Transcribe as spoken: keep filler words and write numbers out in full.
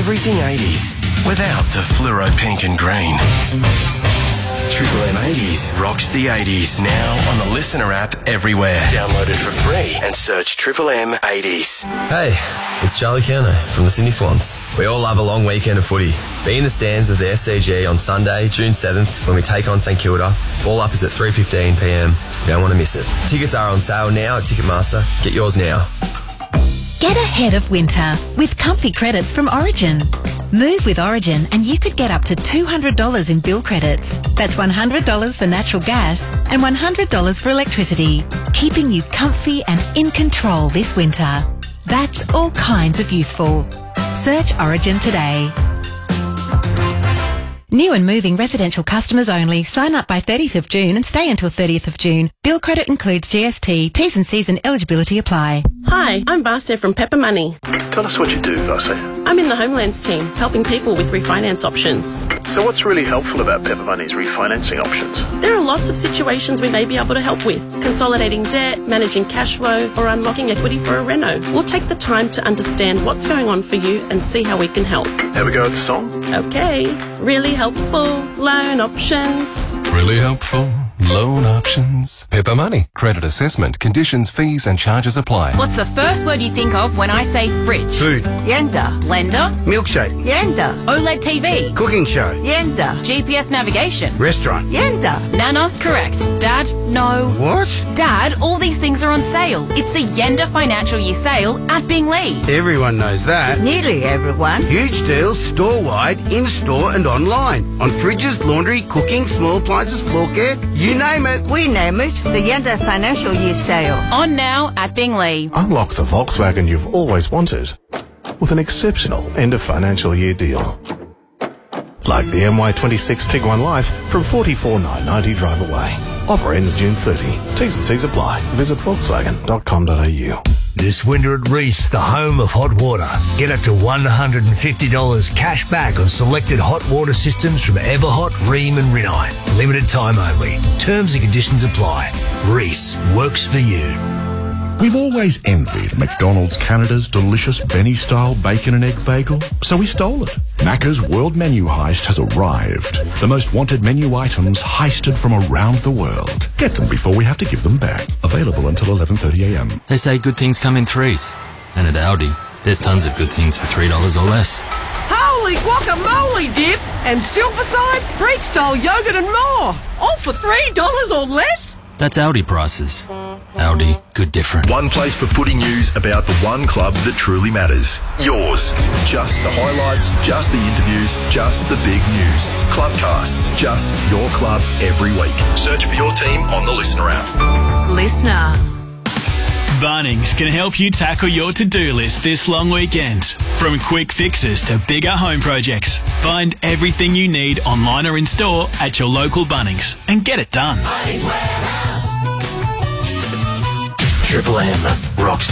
everything eighties without the fluoro pink and green. Triple M eighties rocks the eighties now on the Listener app everywhere. Download it for free and search Triple M eighties. Hey, it's Charlie Kerno from the Sydney Swans. We all love a long weekend of footy. Be in the stands of the S C G on Sunday, June seventh, when we take on St Kilda. Ball up is at three fifteen p m. You don't want to miss it. Tickets are on sale now at Ticketmaster. Get yours now. Get ahead of winter with comfy credits from Origin. Move with Origin and you could get up to two hundred dollars in bill credits. That's one hundred dollars for natural gas and one hundred dollars for electricity, keeping you comfy and in control this winter. That's all kinds of useful. Search Origin today. New and moving residential customers only. Sign up by thirtieth of June and stay until thirtieth of June. Bill credit includes G S T. T's and C's and eligibility apply. Hi, I'm Vasya from Pepper Money. Tell us what you do, Vasya. I'm in the Homelands team, helping people with refinance options. So what's really helpful about Pepper Money's refinancing options? There are lots of situations we may be able to help with. Consolidating debt, managing cash flow, or unlocking equity for a reno. We'll take the time to understand what's going on for you and see how we can help. Have we go with the song? Okay. Really helpful loan options. Really helpful loan options. Pepper Money. Credit assessment, conditions, fees and charges apply. What's the first word you think of when I say fridge? Food. Yenda. Blender. Milkshake. Yenda. OLED T V. Cooking show. Yenda. G P S navigation. Restaurant. Yenda. Nana. Correct. Dad. No. What? Dad, all these things are on sale. It's the Yenda Financial Year Sale at Binglee. Everyone knows that. Nearly everyone. Huge deals store-wide, in-store and online. On fridges, laundry, cooking, small appliances, floor care, you name it. We name it the Yenda Financial Year Sale. On now at Binglee. Unlock the Volkswagen you've always wanted with an exceptional end of financial year deal. Like the M Y twenty-six Tiguan Life from forty-four thousand nine hundred ninety drive away. Offer ends June thirtieth. T's and C's apply. Visit volkswagen dot com dot a u. This winter at Reese, the home of hot water. Get up to one hundred fifty dollars cash back on selected hot water systems from Everhot, Rheem and Rinnai. Limited time only. Terms and conditions apply. Reese works for you. We've always envied McDonald's Canada's delicious Benny-style bacon and egg bagel, so we stole it. Macca's World Menu Heist has arrived. The most wanted menu items heisted from around the world. Get them before we have to give them back. Available until eleven thirty a m. They say good things come in threes. And at Aldi, there's tons of good things for three dollars or less. Holy guacamole dip and silverside, Greek-style yogurt and more. All for three dollars or less? That's Aldi prices. Aldi, good different. One place for footy news about the one club that truly matters. Yours. Just the highlights, just the interviews, just the big news. Clubcasts, just your club every week. Search for your team on the Listener app. Listener. Bunnings can help you tackle your to-do list this long weekend. From quick fixes to bigger home projects. Find everything you need online or in store at your local Bunnings and get it done. Triple M rocks